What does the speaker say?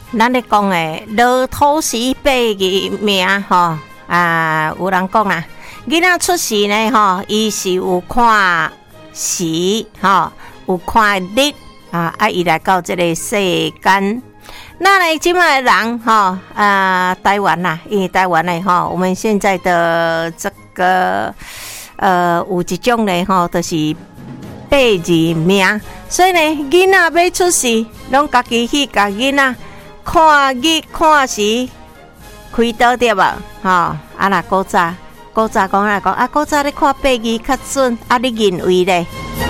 咱咧讲诶，老土时八字命吼有人讲啊，囡仔出世呢吼，伊是有看时吼，有看日伊来到这个世间。那呢，即卖人吼台湾啦，因为台湾呢吼，我们现在的这个有一种呢吼，就是八字命，所以呢，囡仔要出世，拢家己去甲囡仔看日看时开刀对无？吼若古早讲来讲古早咧看八字较准，你认为咧？